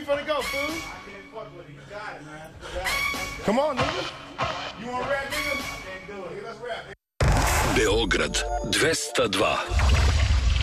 finna go, fool? I can't fuck with it. You got it, man. You got it. Come on, nigga. You want to rap, nigga? I can't do it. Let's rap. Beograd 202.